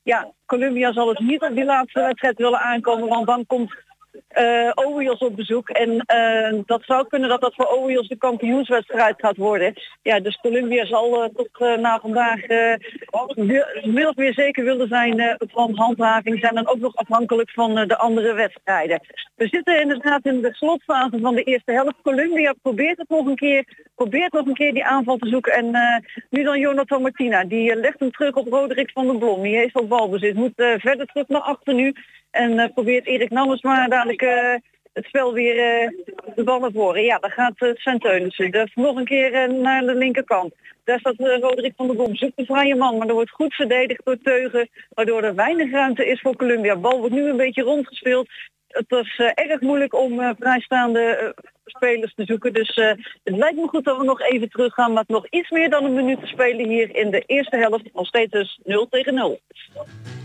ja, Columbia zal het niet op die laatste wedstrijd willen aankomen, want dan komt Orioles op bezoek. En dat zou kunnen dat voor Orioles de kampioenswedstrijd gaat worden. Ja, dus Columbia zal tot na vandaag min of meer zeker willen zijn van handhaving. Zijn dan ook nog afhankelijk van de andere wedstrijden. We zitten inderdaad in de slotfase van de eerste helft. Columbia probeert nog een keer die aanval te zoeken. En nu dan Jonathan Martina. Die legt hem terug op Roderick van der Blom. Die heeft al balbezit. Moet verder terug naar achter nu. En probeert Erik Nammersma dadelijk het spel weer de bal naar voren. Ja, dan gaat Sven Teunissen. Dus nog een keer naar de linkerkant. Daar staat Roderick van der Blom. Zoekt de vrije man, maar er wordt goed verdedigd door Teugen. Waardoor er weinig ruimte is voor Columbia. De bal wordt nu een beetje rondgespeeld. Het was erg moeilijk om vrijstaande spelers te zoeken. Dus het lijkt me goed dat we nog even terug gaan. Maar nog iets meer dan een minuut te spelen hier in de eerste helft. Nog steeds dus 0-0.